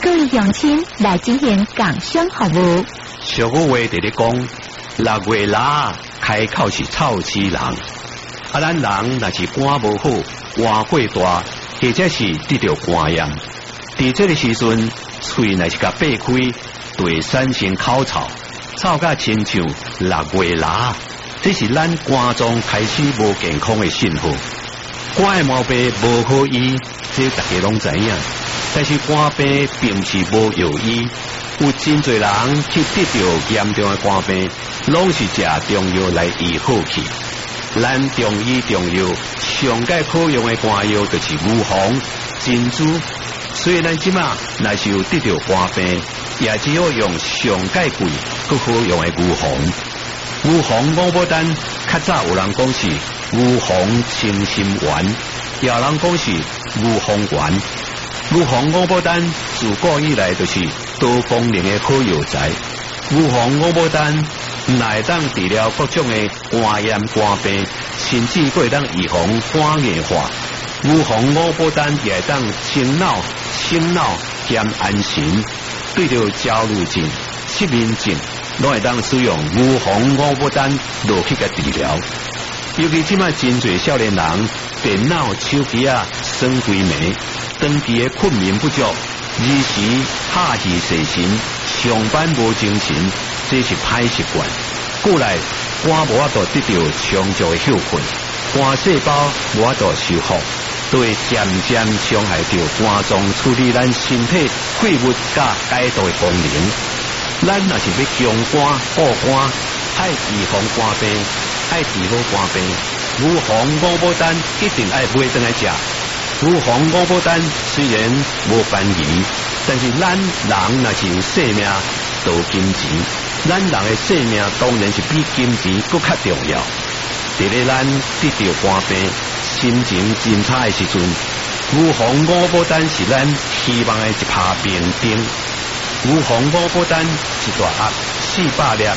鼓励乡亲来进行工商服务。 俗话在咧讲，6月啦，开口是臭死人。咱人若是肝无好，肝过大，或者是得到肝炎，伫这个时阵，喙若是甲掰开，对产生口臭，臭甲亲像6月啦，这是咱肝脏开始无健康的信号。肝的毛病无好医，这大家拢知影。但是肝病并不是无药医，有真侪人去得到严重的肝病，拢是食中药来医好去。咱中医中药上界好用的肝药就是牛黄、珍珠，所以咱即马若是有得到肝病，也只好用上界贵、更好用的牛黄。牛黄五宝丹，较早有人讲是牛黄清心丸，也有人讲是牛黄丸。牛黄五宝丹自古以来就是多功能的好药材。牛黄五宝丹乃当治疗各种的肝炎、肝病，甚至会当预防肝硬化。牛黄五宝丹也当清脑、心脑兼安神，对着焦虑症、失眠症，拢会当使用牛黄五宝丹落去个治疗。尤其即卖真侪少年人电脑、手机啊耍规暝，长期的困眠不足，日时下气细神，上班无精神，这是歹习惯。过来肝无法度得到充足的休困，肝细胞无法度修复，都会渐渐伤害到肝脏处理咱身体废物甲解毒的功能。咱若是要强肝护肝，爱预防肝病，爱治好肝病，牛黄五宝丹一定爱买回来食。牛黄五宝丹虽然无便宜，但是咱人若是有性命，就有金钱。咱人的性命当然是比金钱更较重要。伫咧咱得到肝病、心情真差的时阵，牛黄五宝丹是咱希望的一拍明灯。牛黄五宝丹一大盒400粒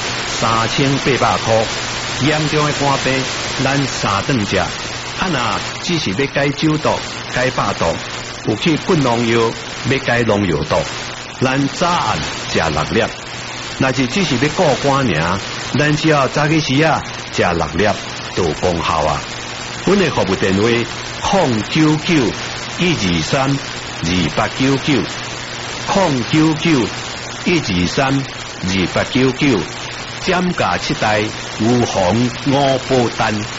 ，3800块。严重的肝病，咱3顿食。若只是要解酒毒、解百毒，有去滚农药，要解农药毒，咱早暗食6粒。若是只是要顾肝尔，咱只要早起时啊食6粒就有功效啊。阮的服务电话099-123-2899 099-123-2899，减价7袋牛黄5宝丹。